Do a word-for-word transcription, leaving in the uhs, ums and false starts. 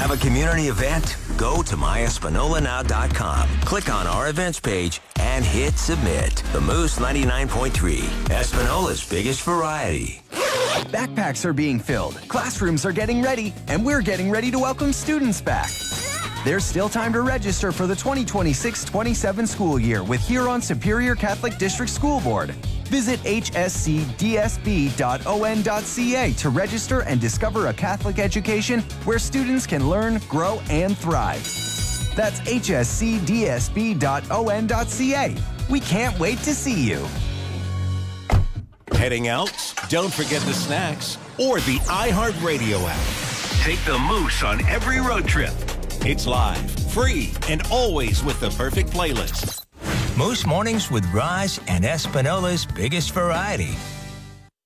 Have a community event? Go to my espanola now dot com. Click on our events page and hit submit. The Moose ninety-nine point three, Espanola's biggest variety. Backpacks are being filled, classrooms are getting ready, and we're getting ready to welcome students back. There's still time to register for the twenty twenty-six twenty-seven school year with Huron Superior Catholic District School Board. Visit h s c d s b dot o n dot c a to register and discover a Catholic education where students can learn, grow, and thrive. That's h s c d s b dot o n dot c a. We can't wait to see you. Heading out? Don't forget the snacks or the iHeartRadio app. Take the Moose on every road trip. It's live, free, and always with the perfect playlist. Moose Mornings with Raj and Espanola's biggest variety.